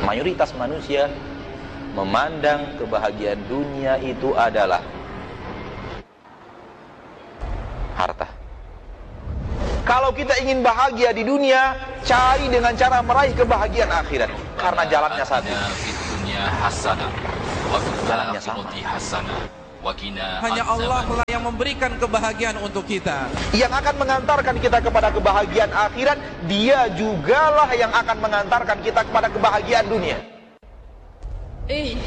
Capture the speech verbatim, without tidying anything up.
mayoritas manusia memandang kebahagiaan dunia itu adalah harta. Kalau kita ingin bahagia di dunia, cari dengan cara meraih kebahagiaan akhirat, karena jalannya satu. Jalannya sama. Hanya Allah lah yang memberikan kebahagiaan untuk kita. Yang akan mengantarkan kita kepada kebahagiaan akhirat, Dia jugalah yang akan mengantarkan kita kepada kebahagiaan dunia.